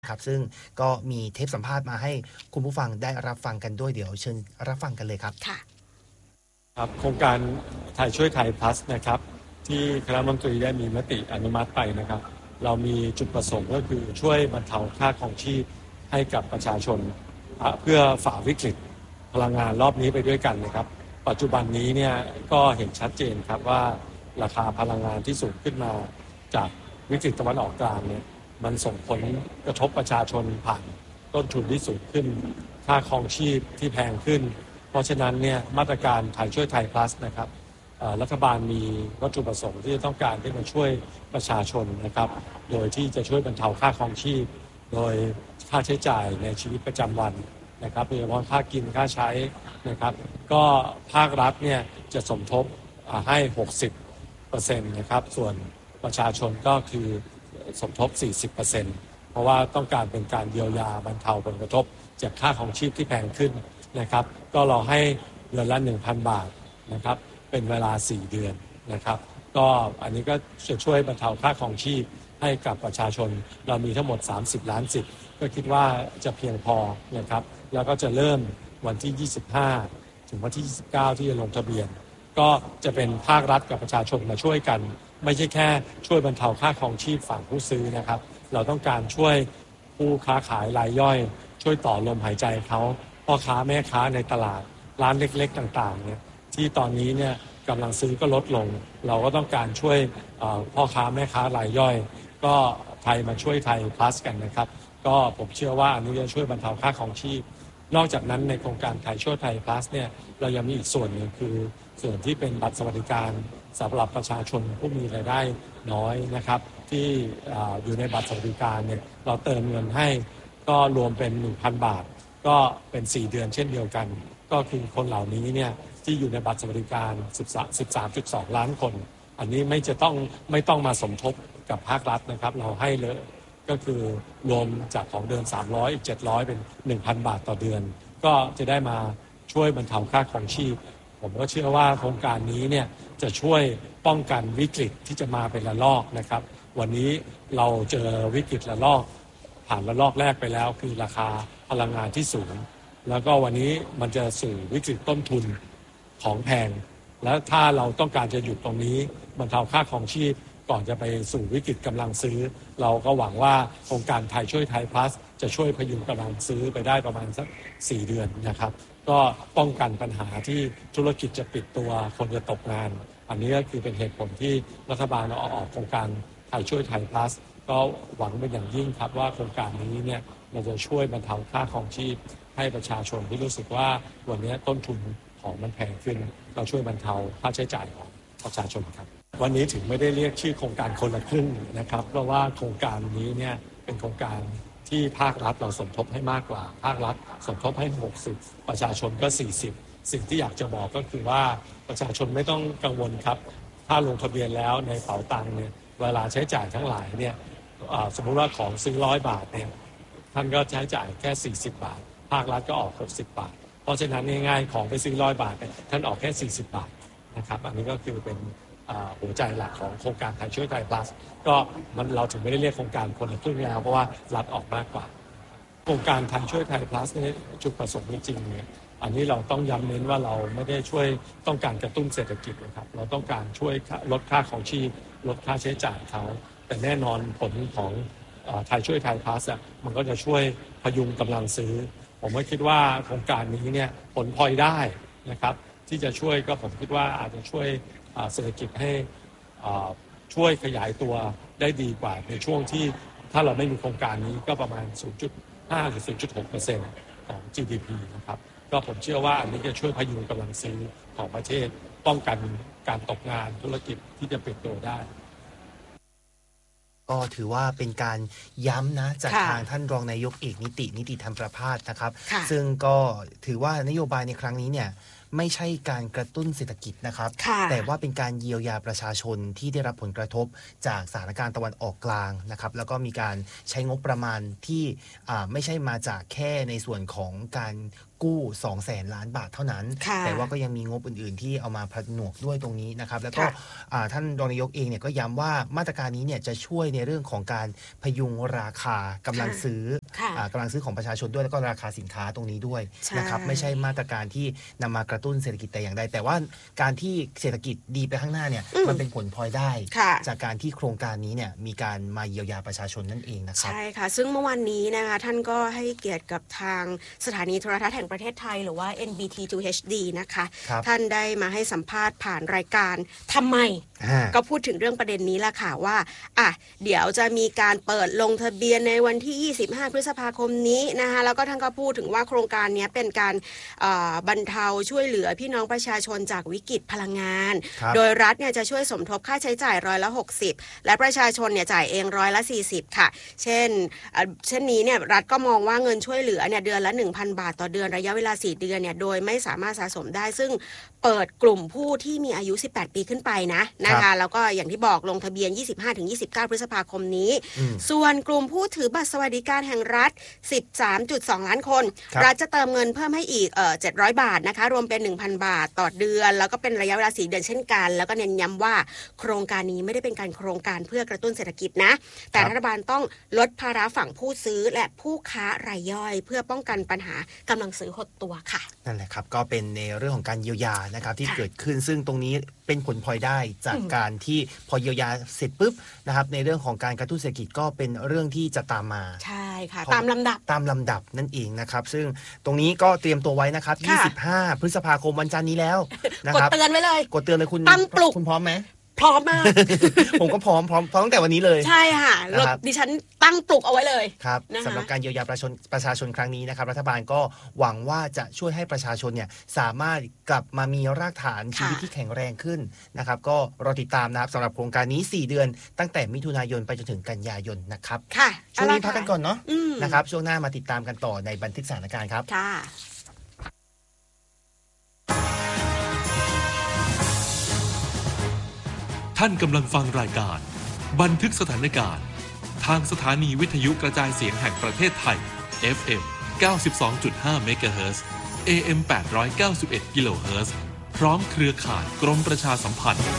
ครับซึ่งก็มีเทปสัมภาษณ์มาให้คุณผู้ฟังได้รับฟังกันด้วยเดี๋ยวเชิญรับฟังกันเลยครับค่ะครับโครงการไทยช่วยไทย plus นะครับที่คณะรัฐมนตรีได้มีมติอนุมัติไปนะครับเรามีจุดประสงค์ก็คือช่วยบรรเทาค่าครองชีพให้กับประชาชนเพื่อฝ่าวิกฤตพลังงานรอบนี้ไปด้วยกันนะครับปัจจุบันนี้เนี่ยก็เห็นชัดเจนครับว่าราคาพลังงานที่สูงขึ้นมาจากวิกฤตตะวันออกกลางเนี่ยมันส่งผลกระทบประชาชนผ่านต้นทุนที่สูงขึ้นค่าครองชีพที่แพงขึ้นเพราะฉะนั้นเนี่ยมาตรการไทยช่วยไทย plus นะครับรัฐบาลมีวัตถุประสงค์ที่จะต้องการที่มาช่วยประชาชนนะครับโดยที่จะช่วยบรรเทาค่าครองชีพโดยค่าใช้จ่ายในชีวิตประจำวันนะครับโดยเฉพาะค่ากินค่าใช้นะครับก็ภาครัฐเนี่ยจะสมทบให้ 60% นะครับส่วนประชาชนก็คือสมทบ 40%เพราะว่าต้องการเป็นการเยียวยาบรรเทาผลกระทบจากค่าครองชีพที่แพงขึ้นนะครับก็เราให้เดือนละ 1,000 บาทนะครับเป็นเวลา4 เดือนนะครับก็อันนี้ก็จะช่วยบรรเทาค่าครองชีพให้กับประชาชนเรามีทั้งหมด30 ล้านสิทธิ์ก็คิดว่าจะเพียงพอนะครับแล้วก็จะเริ่มวันที่25ถึงวันที่29ที่จะลงทะเบียนก็จะเป็นภาครัฐกับประชาชนมาช่วยกันไม่ใช่แค่ช่วยบรรเทาค่าครองชีพฝั่งผู้ซื้อนะครับเราต้องการช่วยผู้ค้าขายรายย่อยช่วยต่อลมหายใจเขาพ่อค้าแม่ค้าในตลาดร้านเล็กๆต่างๆเนี่ยที่ตอนนี้เนี่ยกำลังซื้อก็ลดลงเราก็ต้องการช่วยพ่อค้าแม่ค้ารายย่อยก็ไทยมาช่วยไทย plus กันนะครับก็ผมเชื่อว่าอันนี้จะช่วยบรรเทาค่าครองชีพนอกจากนั้นในโครงการไทยช่วยไทย plus เนี่ยเรายังมีอีกส่วนหนึ่งคือส่วนที่เป็นบัตรสวัสดิการสำหรับประชาชนผู้มีรายได้น้อยนะครับที่อยู่ในบัตรสวัสดิการเนี่ยเราเติมเงินให้ก็รวมเป็น 1,000 บาทก็เป็น 4 เดือนเช่นเดียวกันก็คือคนเหล่านี้เนี่ยที่อยู่ในบัตรสวัสดิการ 13.2 ล้านคนอันนี้ไม่ต้องมาสมทบกับภาครัฐนะครับเราให้เลยก็คือรวมจากของเดือน300อีก700เป็น 1,000 บาทต่อเดือนก็จะได้มาช่วยบรรเทาค่าครองชีพผมก็เชื่อว่าโครงการนี้เนี่ยจะช่วยป้องกันวิกฤตที่จะมาเป็นระลอกนะครับวันนี้เราเจอวิกฤตระลอกผ่านระลอกแรกไปแล้วคือราคาพลังงานที่สูงแล้วก็วันนี้มันจะสู่วิกฤตต้นทุนของแพงแล้วถ้าเราต้องการจะหยุดตรงนี้บรรเทาค่าครองชีพก่อนจะไปสู่วิกฤตกำลังซื้อเราก็หวังว่าโครงการไทยช่วยไทย plus จะช่วยพยุงกำลังซื้อไปได้ประมาณสัก4 เดือนนะครับก็ป้องกันปัญหาที่ธุรกิจจะปิดตัวคนจะตกงานอันนี้ก็คือเป็นเหตุผลที่รัฐบาลออกโครงการไทยช่วยไทย plus ก็หวังเป็นอย่างยิ่งครับว่าโครงการนี้เนี่ยมันจะช่วยบรรเทาค่าครองชีพให้ประชาชนที่รู้สึกว่าวันนี้ต้นทุนของมันแพงขึ้นเราช่วยบรรเทาค่าใช้จ่ายของประชาชนครับวันนี้ถึงไม่ได้เรียกชื่อโครงการคนละครึ่งนะครับเพราะว่าโครงการนี้เนี่ยเป็นโครงการที่ภาครัฐเราสมทบให้มากกว่าภาครัฐสมทบให้60ประชาชนก็40สิ่งที่อยากจะบอกก็คือว่าประชาชนไม่ต้องกังวลครับถ้าลงทะเบียนแล้วในเป๋าตังค์เนี่ยเวลาใช้จ่ายทั้งหลายเนี่ยสมมุติว่าของซื้อ100 บาทเนี่ยท่านก็ใช้จ่ายแค่40 บาทภาครัฐก็ออก60 บาทเพราะฉะนั้นง่ายๆของไปซื้อ100 บาทท่านออกแค่40 บาทนะครับอันนี้ก็คือเป็นหัวใจหลักของโครงการไทยช่วยไทย plus ก็เราถึงไม่ได้เรียกโครงการคนละครึ่งแล้วเพราะว่ารัฐออกมากกว่าโครงการไทยช่วยไทย plus นี่จุดประสงค์จริงๆเนี่ยอันนี้เราต้องย้ำเน้นว่าเราไม่ได้ช่วยต้องการกระตุ้นเศรษฐกิจนะครับเราต้องการช่วยลดค่าของชีพลดค่าใช้จ่ายเขาแต่แน่นอนผลของไทยช่วยไทย plus มันก็จะช่วยพยุงกำลังซื้อผมก็คิดว่าโครงการนี้เนี่ยผลพลอยได้นะครับที่จะช่วยก็ผมคิดว่าอาจจะช่วยเศรษฐกิจให้ช่วยขยายตัวได้ดีกว่าในช่วงที่ถ้าเราไม่มีโครงการนี้ก็ประมาณ 0.5 หรือ 0.6% ของ GDP นะครับก็ผมเชื่อว่าอันนี้จะช่วยพยุงกำลังซื้อของประเทศป้องกันการตกงานธุรกิจที่จะปิดตัวได้ก็ถือว่าเป็นการย้ำนะจากทางท่านรองนายกเอกนิติธรรมประภาสนะครับซึ่งก็ถือว่านโยบายในครั้งนี้เนี่ยไม่ใช่การกระตุ้นเศรษฐกิจนะครับแต่ว่าเป็นการเยียวยาประชาชนที่ได้รับผลกระทบจากสถานการณ์ตะวันออกกลางนะครับแล้วก็มีการใช้งบประมาณที่ไม่ใช่มาจากแค่ในส่วนของการกู้ 200,000 ล้านบาทเท่านั้นแต่ว่าก็ยังมีงบอื่นๆที่เอามาผนวกด้วยตรงนี้นะครับแล้วก็ท่านรองนายกเองเนี่ยก็ย้ำว่ามาตรการนี้เนี่ยจะช่วยในเรื่องของการพยุงราคากำลังซื้อกำลังซื้อของประชาชนด้วยแล้วก็ราคาสินค้าตรงนี้ด้วยนะครับไม่ใช่มาตรการที่นำมากระตุ้นเศรษฐกิจแต่อย่างใดแต่ว่าการที่เศรษฐกิจดีไปข้างหน้าเนี่ยมันเป็นผลพลอยได้จากการที่โครงการนี้เนี่ยมีการมาเยียวยาประชาชนนั่นเองนะครับใช่ค่ะซึ่งเมื่อวานนี้นะคะท่านก็ให้เกียรติกับทางสถานีโทรทัศน์แห่งประเทศไทยหรือว่า NBT2 HD นะคะท่านได้มาให้สัมภาษณ์ผ่านรายการทำไมก็พูดถึงเรื่องประเด็นนี้แหละค่ะว่าเดี๋ยวจะมีการเปิดลงทะเบียนในวันที่25พฤษภาคมนี้นะคะแล้วก็ท่านก็พูดถึงว่าโครงการนี้เป็นการบรรเทาช่วยเหลือพี่น้องประชาชนจากวิกฤตพลังงานโดยรัฐเนี่ยจะช่วยสมทบค่าใช้จ่าย60%และประชาชนเนี่ยจ่ายเอง40%ค่ะเช่นนี้เนี่ยรัฐก็มองว่าเงินช่วยเหลือเนี่ยเดือนละ 1,000 บาทต่อเดือนระยะเวลา4เดือนเนี่ยโดยไม่สามารถสะสมได้ซึ่งเปิดกลุ่มผู้ที่มีอายุ18ปีขึ้นไปนะคะแล้วก็อย่างที่บอกลงทะเบียน 25-29 พฤษภาคมนี้ส่วนกลุ่มผู้ถือบัตรสวัสดิการแห่งรัฐ 13.2 ล้านคนรัฐจะเติมเงินเพิ่มให้อีก700 บาทนะคะรวมเป็น 1,000 บาทต่อเดือนแล้วก็เป็นระยะเวลา4เดือนเช่นกันแล้วก็เน้นย้ำว่าโครงการนี้ไม่ได้เป็นการโครงการเพื่อกระตุ้นเศรษฐกิจนะแต่รัฐบาลต้องลดภาระฝั่งผู้ซื้อและผู้ค้ารายย่อยเพื่อป้องกันปัญหากำลังซื้อหดตัวค่ะนั่นแหละครับก็เป็นในเรื่องของการเยียวยานะครับที่เกิดขึ้นซึ่งตรงนี้เป็นผลพลอยได้จากการที่พอเยียวยาเสร็จปุ๊บนะครับในเรื่องของการกระตุ้นเศรษฐกิจก็เป็นเรื่องที่จะตามมาใช่ค่ะตามลำดับนั่นเองนะครับซึ่งตรงนี้ก็เตรียมตัวไว้นะครับ25พฤษภาคมวันจันทร์นี้แล้วนะครับกดเตือนไว้เลยคุณตั้งปลุกคุณพร้อมไหมพร้อมมากผมก็พร้อมตั้งแต่วันนี้เลยใช่ค่ะดิฉันตั้งปลุกเอาไว้เลยครับสำหรับการเยียวยาประชาชนครั้งนี้นะครับรัฐบาลก็หวังว่าจะช่วยให้ประชาชนเนี่ยสามารถกลับมามีรากฐานชีวิตที่แข็งแรงขึ้นนะครับก็รอติดตามนะครับสำหรับโครงการนี้4เดือนตั้งแต่มิถุนายนไปจนถึงกันยายนนะครับช่วงนี้พักกันก่อนเนาะนะครับช่วงหน้ามาติดตามกันต่อในบันทึกสถานการณ์ครับท่านกำลังฟังรายการบันทึกสถานการณ์ทางสถานีวิทยุกระจายเสียงแห่งประเทศไทย FM 92.5 เมกะเฮิรตซ์ AM 891 กิโลเฮิรตซ์พร้อมเครือข่ายกรมประชาสัมพันธ์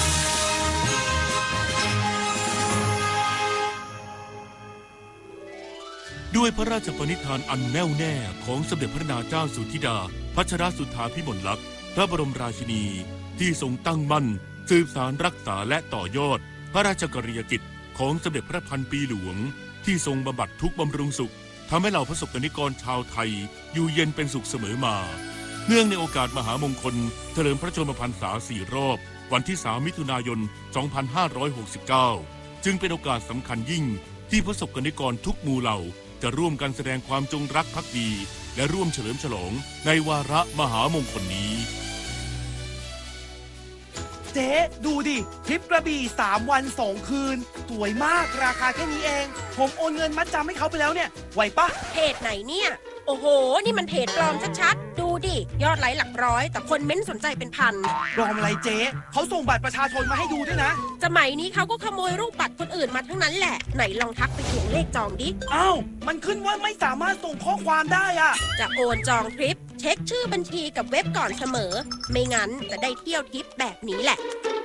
ด้วยพระราชปณิธานอันแน่วแน่ของสมเด็จพระนางเจ้าสุธิดาพัชรสุธาภิมลลักษณ์พระบรมราชินีที่ทรงตั้งมั่นสืบสารรักษาและต่อยอดพระราชกรณียกิจของสมเด็จพระพันปีหลวงที่ทรงบำบัดทุกข์บำรุงสุขทำให้เหล่าประสบกนิกรชาวไทยอยู่เย็นเป็นสุขเสมอมาเนื่องในโอกาสมหามงคลเฉลิมพระชนมพรรษา4 รอบวันที่3 มิถุนายน 2569จึงเป็นโอกาสสำคัญยิ่งที่ประสบกนิกรทุกหมู่เหล่าจะร่วมกันแสดงความจงรักภักดีและร่วมเฉลิมฉลองในวาระมหามงคลนี้เจ๊ดูดิทริปกระบี่3 วัน 2 คืนสวยมากราคาแค่นี้เองผมโอนเงินมัดจำให้เขาไปแล้วเนี่ยไหวปะเพจไหนเนี่ยโอ้โหนี่มันเพจปลอมชัดๆดูดิยอดไลค์หลักร้อยแต่คนเม้นสนใจเป็นพันปลอมอะไรเจ๊เขาส่งบัตรประชาชนมาให้ดูด้วยนะสมัยนี้เขาก็ขโมยรูปบัตรคนอื่นมาทั้งนั้นแหละไหนลองทักไปทวงเลขจองดิอ้าวมันขึ้นว่าไม่สามารถส่งข้อความได้อะจะโอนจองทริปเช็คชื่อบัญชีกับเว็บก่อนเสมอไม่งั้นจะได้เที่ยวทริปแบบนี้แหละ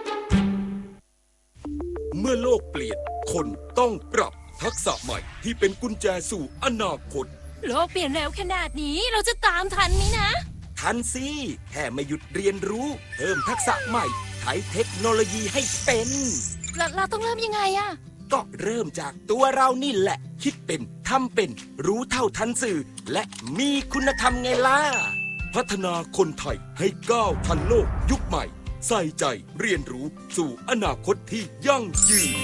เมื่อโลกเปลี่ยนคนต้องปรับทักษะใหม่ที่เป็นกุญแจสู่อนาคตโลกเปลี่ยนเร็วขนาดนี้เราจะตามทันไหมนะทันสิแค่ไม่หยุดเรียนรู้เพิ่มทักษะใหม่ใช้เทคโนโลยีให้เป็นเราต้องเริ่มยังไงอะก็เริ่มจากตัวเรานี่แหละคิดเป็นทำเป็นรู้เท่าทันสื่อและมีคุณธรรมไงล่ะพัฒนาคนไทยให้ก้าวทันโลกยุคใหม่ใส่ใจเรียนรู้สู่อนาคตที่ยั่งยืน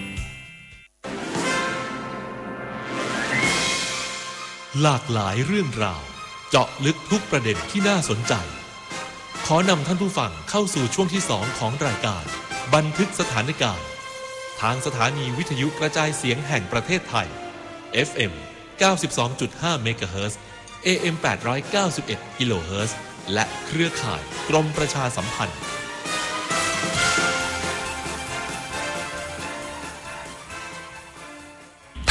หลากหลายเรื่องราวเจาะลึกทุกประเด็นที่น่าสนใจขอนำท่านผู้ฟังเข้าสู่ช่วงที่2ของรายการบันทึกสถานการณ์ทางสถานีวิทยุกระจายเสียงแห่งประเทศไทย FM 92.5 เมกะเฮิรตซ์ AM 891 กิโลเฮิรตซ์และเครือข่ายกรมประชาสัมพันธ์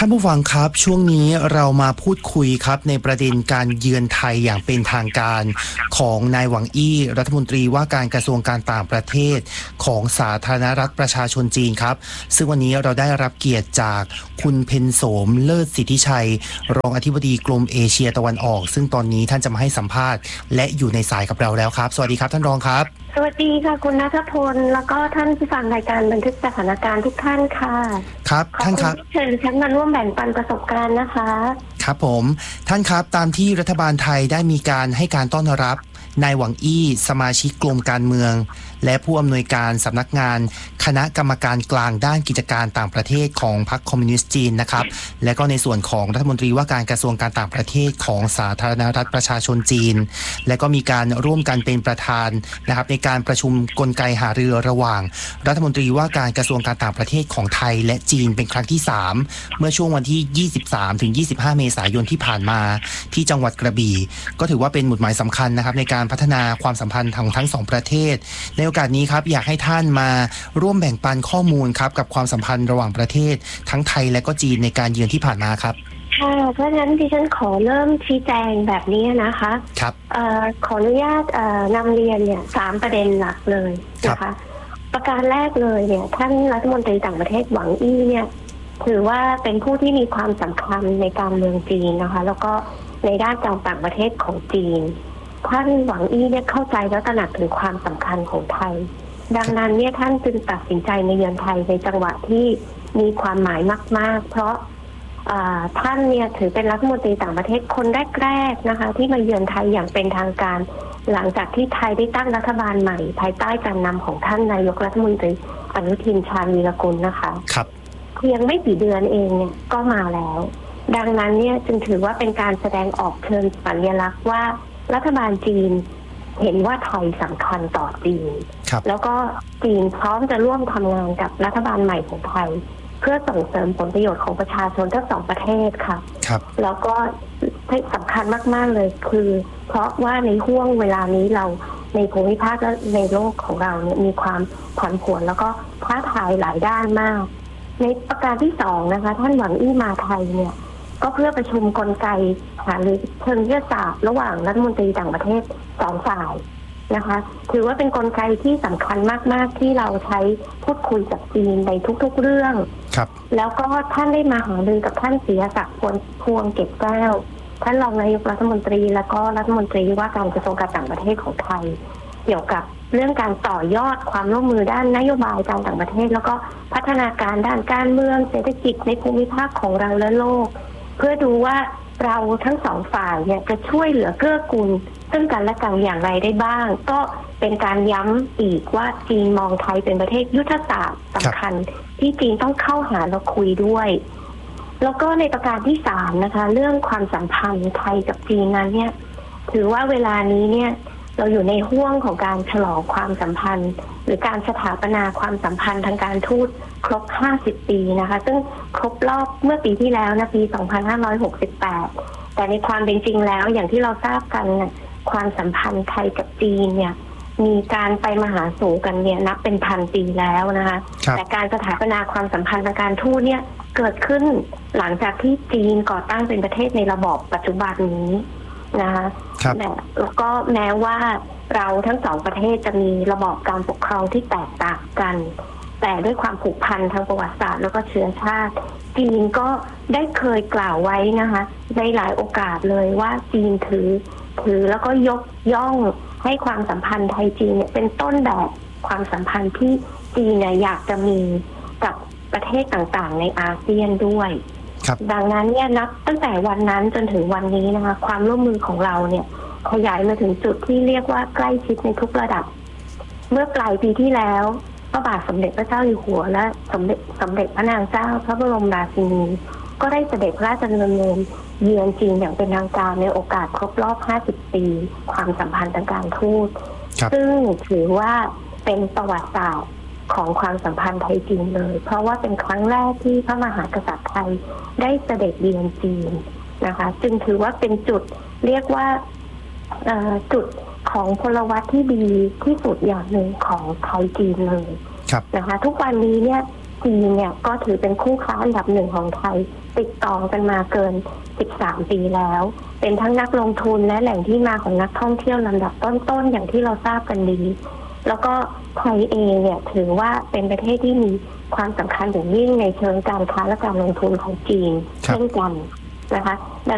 ท่านผู้ฟังครับช่วงนี้เรามาพูดคุยครับในประเด็นการเยือนไทยอย่างเป็นทางการของนายหวังอี้รัฐมนตรีว่าการกระทรวงการต่างประเทศของสาธารณรัฐประชาชนจีนครับซึ่งวันนี้เราได้รับเกียรติจากคุณเพ็ญโสมเลิศสิทธิชัยรองอธิบดีกรมเอเชียตะวันออกซึ่งตอนนี้ท่านจะมาให้สัมภาษณ์และอยู่ในสายกับเราแล้วครับสวัสดีครับท่านรองครับสวัสดีค่ะคุณณัฐพลแล้วก็ท่านผู้ฟังรายการบันทึกสถานการณ์ทุกท่านค่ะครับท่านครับเชิญฉันมาร่วมแบ่งปันประสบการณ์นะคะครับผมท่านครับตามที่รัฐบาลไทยได้มีการให้การต้อนรับนายหวังอี้สมาชิกกรมการเมืองและผู้อำนวยการสำนักงานคณะกรรมการกลางด้านกิจการต่างประเทศของพรรคคอมมิวนิสต์จีนนะครับและก็ในส่วนของรัฐมนตรีว่าการกระทรวงการต่างประเทศของสาธารณรัฐประชาชนจีนและก็มีการร่วมกันเป็นประธานนะครับในการประชุมกลไกหารือระหว่างรัฐมนตรีว่าการกระทรวงการต่างประเทศของไทยและจีนเป็นครั้งที่3เมื่อช่วงวันที่23ถึง25เมษายนที่ผ่านมาที่จังหวัดกระบี่ก็ถือว่าเป็นหมุดหมายสำคัญนะครับในการพัฒนาความสัมพันธ์ของทั้ง2ประเทศในโอกาสนี้ครับอยากให้ท่านมาร่วมแบ่งปันข้อมูลครับกับความสัมพันธ์ระหว่างประเทศทั้งไทยและก็จีนในการเยือนที่ผ่านมาครับค่ะเพราะฉะนั้นดิฉันขอเริ่มชี้แจงแบบนี้นะคะครับขออนุญาตนำเรียนเนี่ย3ประเด็นหลักเลยนะคะประการแรกเลยเนี่ยท่านรัฐมนตรีต่างประเทศหวังอี้เนี่ยถือว่าเป็นผู้ที่มีความสำคัญในการเมืองจีนนะคะแล้วก็ในด้านการต่างประเทศของจีนท่านหวังอี้เนี่ยเข้าใจและตระหนักถึงความสำคัญของไทยดังนั้นเนี่ยท่านจึงตัดสินใจมาเยือนไทยในจังหวะที่มีความหมายมากๆเพราะท่านเนี่ยถือเป็นรัฐมนตรีต่างประเทศคนแรกๆนะคะที่มาเยือนไทยอย่างเป็นทางการหลังจากที่ไทยได้ตั้งรัฐบาลใหม่ภายใต้การนำของท่านนายกรัฐมนตรีอนุทินชาญวีรกุลนะคะครับเพียงไม่กี่เดือนเองเนี่ยก็มาแล้วดังนั้นเนี่ยจึงถือว่าเป็นการแสดงออกเชิงสัญลักษณ์ว่ารัฐบาลจีนเห็นว่าไทยสำคัญต่อจีนแล้วก็จีนพร้อมจะร่วมทำงานกับรัฐบาลใหม่ของไทยเพื่อส่งเสริมผลประโยชน์ของประชาชนทั้ง2ประเทศค่ะแล้วก็สำคัญมากๆเลยคือเพราะว่าในห่วงเวลานี้เราในภูมิภาคและในโลกของเราเนี่ยมีความผันผวนแล้วก็ท้าทายหลายด้านมากในประการที่2นะคะท่านหวังอี้มาไทยเนี่ยก็เพื่อประชุมกลไกหารือเชิงวิทยาศาสตร์ระหว่างรัฐมนตรีต่างประเทศ2ฝ่ายนะคะถือว่าเป็นกลไกที่สำคัญมากๆที่เราใช้พูดคุยกับจีนในทุกๆเรื่องแล้วก็ท่านได้มาหารือกับท่านศิรศักดิ์พวงเกตแก้วท่านรองนายกรัฐมนตรีแล้วก็รัฐมนตรีว่าการกระทรวงการต่างประเทศของไทยเกี่ยวกับเรื่องการต่อยอดความร่วมมือด้านนโยบายการต่างประเทศแล้วก็พัฒนาการด้านการเมืองเศรษฐกิจในภูมิภาคของเราและโลกเพื่อดูว่าเราทั้ง2ฝ่ายเนี่ยจะช่วยเหลือเกื้อกูลซึ่งกันและกันอย่างไรได้บ้างก็เป็นการย้ำอีกว่าจีนมองไทยเป็นประเทศยุทธศาสตร์สำคัญที่จีนต้องเข้าหาเราคุยด้วยแล้วก็ในประการที่3นะคะเรื่องความสัมพันธ์ไทยกับจีนนั้นเนี่ยถือว่าเวลานี้เนี่ยเราอยู่ในห่วงของการฉลองความสัมพันธ์หรือการสถาปนาความสัมพันธ์ทางการทูตครบ50ปีนะคะซึ่งครบรอบเมื่อปีที่แล้วนะปี2568แต่ในความเป็นจริงแล้วอย่างที่เราทราบกันเนี่ยความสัมพันธ์ไทยกับจีนเนี่ยมีการไปมาหาสู่กันเนี่ยนับเป็นพันปีแล้วนะคะแต่การสถาปนาความสัมพันธ์ทางการทูตเนี่ยเกิดขึ้นหลังจากที่จีนก่อตั้งเป็นประเทศในระบอบปัจจุบันนี้นะคะแล้วก็แม้ว่าเราทั้ง2ประเทศจะมีระบอบการปกครองที่แตกต่างกันแต่ด้วยความผูกพันทางประวัติศาสตร์แล้วก็เชื้อชาติจีนก็ได้เคยกล่าวไว้นะคะในหลายโอกาสเลยว่าจีนถือแล้วก็ยกย่องให้ความสัมพันธ์ไทยจีนเนี่ยเป็นต้นแบบความสัมพันธ์ที่จีนอยากจะมีกับประเทศต่างๆในอาเซียนด้วยดังนั้นเนี่ยนับตั้งแต่วันนั้นจนถึงวันนี้นะคะความร่วมมือของเราเนี่ยขยายมาถึงจุดที่เรียกว่าใกล้ชิดในทุกระดับเมื่อปลายปีที่แล้วพระบาทสมเด็จพระเจ้าอยู่หัวและสมเด็จพระนางเจ้าพระบรมราชินีก็ได้เสด็จพระราชดำเนินเยือนจีนอย่างเป็นทางการในโอกาสครบรอบ50ปีความสัมพันธ์ทางการทูตซึ่งถือว่าเป็นประวัติศาสตร์ของความสัมพันธ์ไทยจีนเลยเพราะว่าเป็นครั้งแรกที่พระมหากษัตริย์ไทยได้เสด็จเยือนจีนนะคะจึงถือว่าเป็นจุดเรียกว่าจุดของพลวัตที่ดีที่สุดอย่างหนึ่งของไทยจีนเลยนะคะทุกวันนี้เนี่ยจีนเนี่ยก็ถือเป็นคู่ค้าอันดับหนึ่งของไทยติดต่อกันมาเกิน13 ปีแล้วเป็นทั้งนักลงทุนและแหล่งที่มาของนักท่องเที่ยวลำดับต้นๆอย่างที่เราทราบกันดีแล้วก็ไทยเองเนี่ยถือว่าเป็นประเทศที่มีความสำคัญอย่างยิ่งในเชิงการค้าและการลงทุนของจีนเช่นกันนะคะดัง